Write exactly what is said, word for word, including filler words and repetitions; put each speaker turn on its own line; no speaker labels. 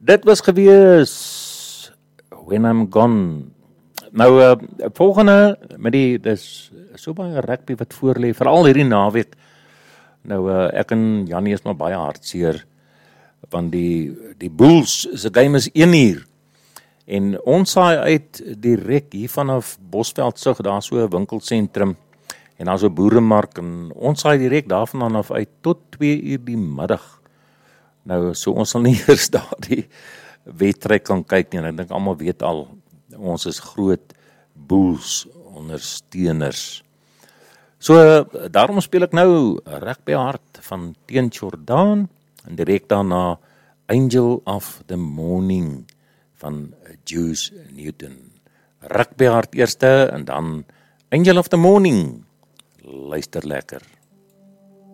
Dit was gewees When I'm Gone. Nou, uh, volgende, met die, dis so baie rugby wat voorlê, veral hierdie naweek. Nou, uh, ek en Jannie is maar baie hartseer, want die, die Bulls se game is een uur. En ons saai uit direk hier vanaf Bosveld sig, daar so 'n winkelsentrum, en daar so 'n boeremark, en ons saai direk daarvan af uit tot twee uur die middag. Nou, so ons sal nie eers daar die wedstryd kan kyk nie, en ek dink almal weet al, ons is groot Bulls ondersteuners. So, daarom speel ek nou Rugby Hart van teen Jordaan, en direk daarna Angel of the Morning van Juice Newton. Rugby Hart eerste, en dan Angel of the Morning. Luister lekker.